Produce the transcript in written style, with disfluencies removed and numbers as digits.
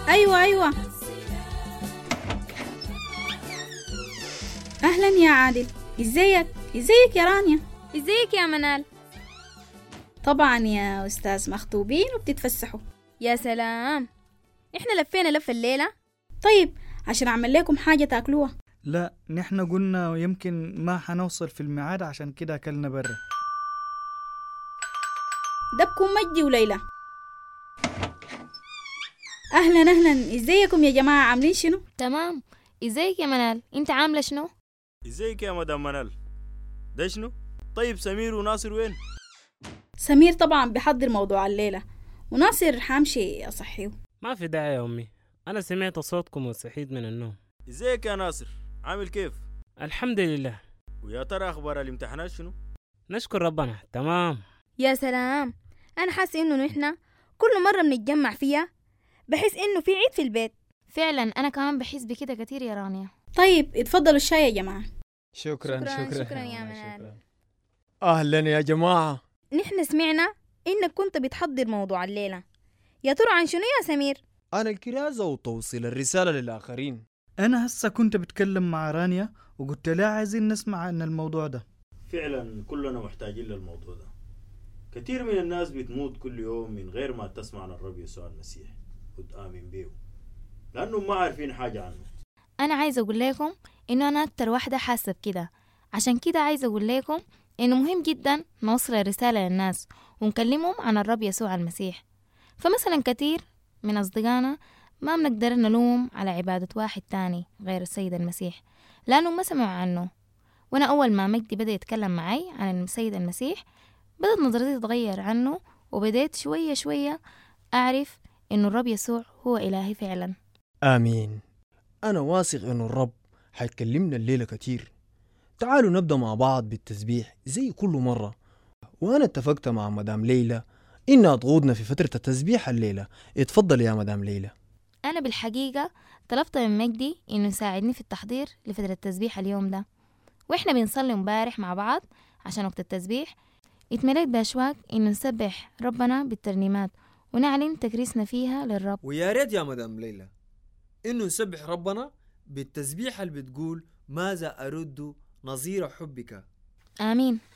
أيوة. أهلا يا عادل، ازيك يا رانيا؟ ازيك يا منال؟ طبعا يا أستاذ، مخطوبين وبتتفسحوا؟ يا سلام، احنا لفينا لفة الليلة. طيب عشان أعمل لكم حاجة تاكلوها. لا، نحن قلنا يمكن ما حنوصل في الميعاد، عشان كده أكلنا برا. ده بكون مجدي وليلى. أهلا، ازيكم يا جماعة؟ عاملين شنو؟ تمام. ازيك يا منال؟ انت عاملة شنو؟ ازيك يا مدام منال؟ ده شنو؟ طيب سمير وناصر وين؟ سمير طبعا بيحضر موضوع الليلة، وناصر حامشي أصحيه. ما في داعي يا أمي، أنا سمعت صوتكم وصحيت من النوم. ازيك يا ناصر؟ عامل كيف؟ الحمد لله. ويا ترى أخبار الامتحانات شنو؟ نشكر ربنا تمام. يا سلام، انا حاسة انه نحن كل مرة بنتجمع فيها بحس انه في عيد في البيت. فعلا انا كمان بحس بكده كتير يا رانيا. طيب اتفضلوا الشاي يا جماعة. شكرا يا منال. أهلا يا جماعة. نحن سمعنا انك كنت بتحضر موضوع الليلة، يا ترى عن شنو يا سمير؟ أنا الكرازة وتوصيل الرسالة للآخرين. أنا هسه كنت بتكلم مع رانيا وقلت لها عايزين نسمع عن الموضوع ده. فعلا كلنا محتاجين للموضوع ده. كثير من الناس بتموت كل يوم من غير ما تسمع عن الرب يسوع المسيح وتآمن بيه، لأنهم ما عارفين حاجة عنه. أنا عايزة أقول لكم إنه أنا أكتر واحدة حاسة بكده، عشان كده عايزة أقول لكم إنه مهم جدا نوصل الرسالة للناس ونكلمهم عن الرب يسوع المسيح. فمثلا كتير من أصدقائنا ما بنقدر نلوم على عبادة واحد تاني غير السيد المسيح لأنه ما سمعوا عنه. وأنا أول ما مجدي بدأ يتكلم معي عن السيد المسيح بدأت نظرتي تتغير عنه، وبدأت شوية شوية أعرف إنه الرب يسوع هو إلهي فعلا. آمين. أنا واثق إنه الرب حيتكلمنا الليلة كتير. تعالوا نبدأ مع بعض بالتسبيح زي كل مرة، وأنا اتفقت مع مدام ليلى إنها تغودنا في فترة التسبيح الليلة. اتفضل يا مدام ليلى. أنا بالحقيقة طلبت من مجدي إنه يساعدني في التحضير لفترة التسبيح اليوم ده، وإحنا بنصلي مبارح مع بعض عشان وقت التسبيح اتمليت بأشواق إنه نسبح ربنا بالترنيمات ونعلن تكريسنا فيها للرب. ويا ريت يا مدام ليلى إنه نسبح ربنا بالتسبيح اللي بتقول ماذا أرد نظير حبك. آمين.